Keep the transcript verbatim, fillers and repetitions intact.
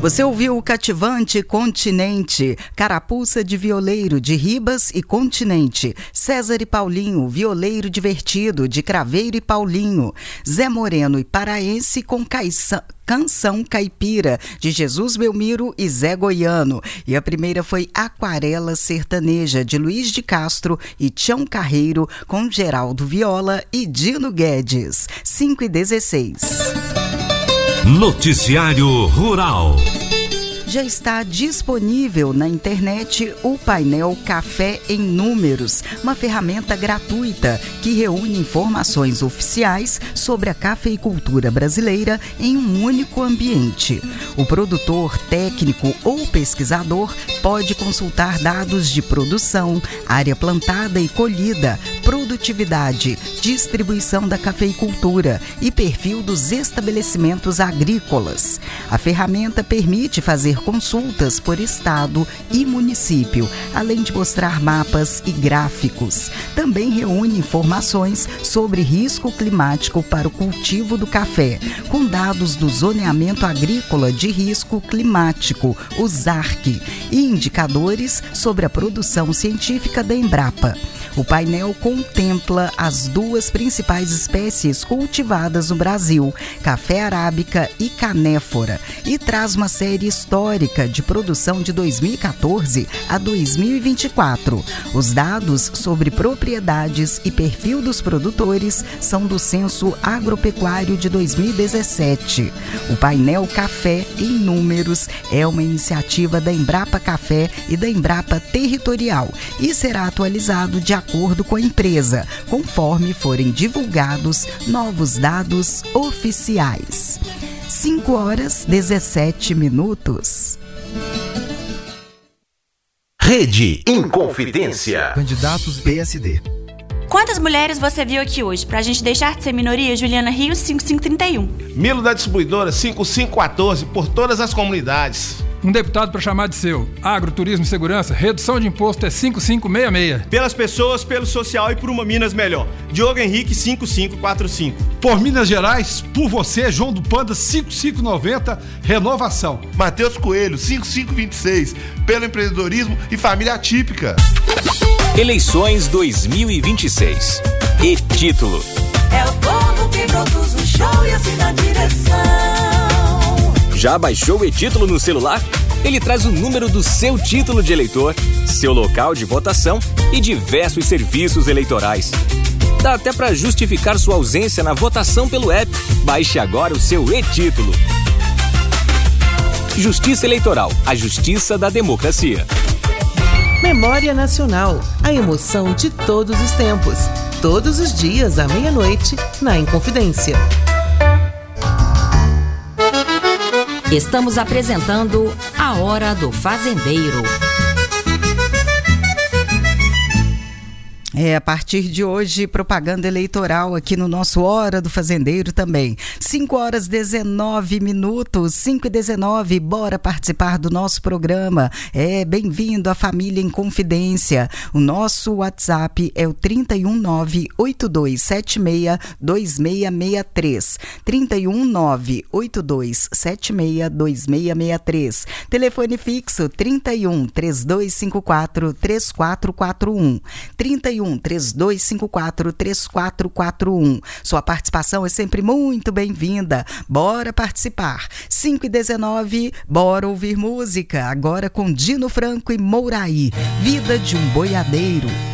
Você ouviu o cativante Continente, Carapuça de Violeiro, de Ribas e Continente, César e Paulinho, Violeiro Divertido, de Craveiro e Paulinho, Zé Moreno e Paraense com Caiçã, Canção Caipira, de Jesus Belmiro e Zé Goiano. E a primeira foi Aquarela Sertaneja, de Luiz de Castro e Tião Carreiro, com Geraldo Viola e Dino Guedes. cinco e dezesseis. Noticiário Rural. Já está disponível na internet o painel Café em Números, uma ferramenta gratuita que reúne informações oficiais sobre a cafeicultura brasileira em um único ambiente. O produtor, técnico ou pesquisador pode consultar dados de produção, área plantada e colhida, produtividade, distribuição da cafeicultura e perfil dos estabelecimentos agrícolas. A ferramenta permite fazer consultas por estado e município, além de mostrar mapas e gráficos. Também reúne informações sobre risco climático para o cultivo do café, com dados do Zoneamento Agrícola de Risco Climático, o ZARC, e indicadores sobre a produção científica da Embrapa. O painel contempla as duas principais espécies cultivadas no Brasil, café arábica e canéfora, e traz uma série histórica de produção de dois mil e quatorze a dois mil e vinte e quatro. Os dados sobre propriedades e perfil dos produtores são do Censo Agropecuário de dois mil e dezessete. O painel Café em Números é uma iniciativa da Embrapa Café e da Embrapa Territorial e será atualizado de acordo com a empresa, conforme forem divulgados novos dados oficiais. cinco horas e dezessete minutos. Rede Inconfidência. Candidatos P S D. Quantas mulheres você viu aqui hoje? Pra gente deixar de ser minoria, Juliana Rios, cinco cinco três um. Milo da Distribuidora, cinco cinco um quatro, por todas as comunidades. Um deputado para chamar de seu. Agro, turismo e segurança, redução de imposto é cinco cinco seis seis. Pelas pessoas, pelo social e por uma Minas melhor. Diogo Henrique, cinco cinco quatro cinco. Por Minas Gerais, por você, João do Panda, cinco cinco nove zero, renovação. Matheus Coelho, cinco cinco dois seis, pelo empreendedorismo e família atípica. Eleições dois mil e vinte e seis. E título. É o povo que produz o show e assina a direção. Já baixou o e-título no celular? Ele traz o número do seu título de eleitor, seu local de votação e diversos serviços eleitorais. Dá até para justificar sua ausência na votação pelo app. Baixe agora o seu e-título. Justiça Eleitoral, a justiça da democracia. Memória Nacional, a emoção de todos os tempos. Todos os dias à meia-noite, na Inconfidência. Estamos apresentando A Hora do Fazendeiro. É, a partir de hoje, propaganda eleitoral aqui no nosso Hora do Fazendeiro também. cinco horas e dezenove minutos, cinco e dezenove, bora participar do nosso programa. É, bem-vindo à Família em Confidência. O nosso WhatsApp é o trinta e um nove oito dois sete seis dois seis seis três. trinta e um nove oito dois sete seis dois seis seis três. Telefone fixo trinta e um, três dois cinco quatro, três quatro quatro um. trinta e um, três dois cinco quatro, três quatro quatro um. Sua participação é sempre muito bem-vinda. Bora participar. cinco e dezenove, bora ouvir música. Agora com Dino Franco e Mouraí. Vida de um Boiadeiro.